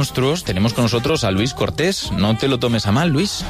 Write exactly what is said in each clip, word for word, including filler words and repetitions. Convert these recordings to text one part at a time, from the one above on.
monstruos, tenemos con nosotros a Luis Cortés. No te lo tomes a mal, Luis.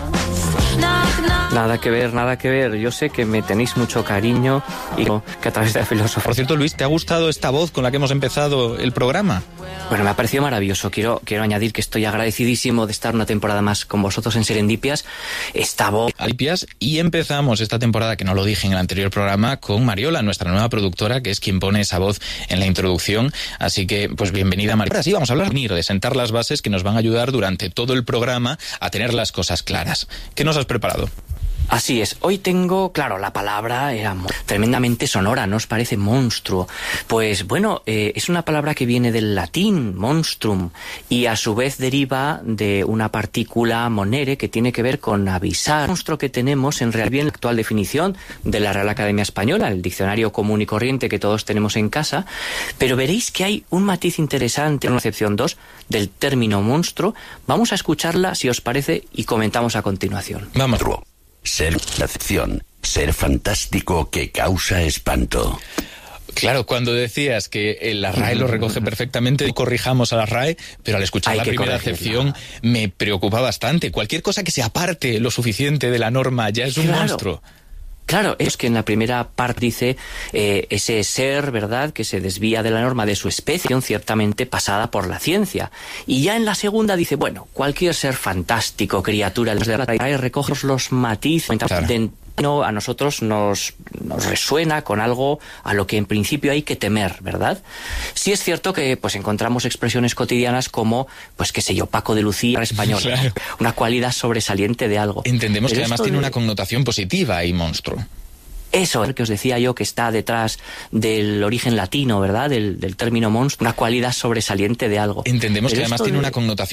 Nada que ver, nada que ver. Yo sé que me tenéis mucho cariño y que a través de la filosofía... Por cierto, Luis, ¿te ha gustado esta voz con la que hemos empezado el programa? Bueno, me ha parecido maravilloso. Quiero, quiero añadir que estoy agradecidísimo de estar una temporada más con vosotros en Serendipias. Esta voz... Serendipias, y empezamos esta temporada, que no lo dije en el anterior programa, con Mariola, nuestra nueva productora, que es quien pone esa voz en la introducción. Así que, pues bienvenida, Mariola. Ahora sí, vamos a hablar de sentar las bases que nos van a ayudar durante todo el programa a tener las cosas claras. ¿Qué nos has preparado? Así es, hoy tengo, claro, la palabra era tremendamente sonora, ¿no os parece? Monstruo. Pues bueno, eh, es una palabra que viene del latín, monstrum, y a su vez deriva de una partícula monere que tiene que ver con avisar. El monstruo que tenemos en realidad en la actual definición de la Real Academia Española, el diccionario común y corriente que todos tenemos en casa, pero veréis que hay un matiz interesante en la acepción dos del término monstruo. Vamos a escucharla, si os parece, y comentamos a continuación. Vamos. Ser la acepción, ser fantástico que causa espanto. Claro, cuando decías que la R A E lo recoge perfectamente, corrijamos a la R A E, pero al escuchar Hay la que primera corregirla. acepción me preocupa bastante. Cualquier cosa que se aparte lo suficiente de la norma ya es un Claro. monstruo. Claro, es que en la primera parte dice eh, ese ser, ¿verdad?, que se desvía de la norma de su especie, ciertamente pasada por la ciencia. Y ya en la segunda dice, bueno, cualquier ser fantástico, criatura, de la R A E recoge los matices Claro. de... No, a nosotros nos, nos resuena con algo a lo que en principio hay que temer, ¿verdad? Sí es cierto que pues encontramos expresiones cotidianas como, pues qué sé yo, Paco de Lucía español, Claro. una cualidad sobresaliente de algo. Entendemos Pero que además esto tiene de- una connotación positiva y monstruo. Eso que os decía yo, que está detrás del origen latino, ¿verdad?, del, del término monstruo, una cualidad sobresaliente de algo. Entendemos Pero que además esto tiene de- una connotación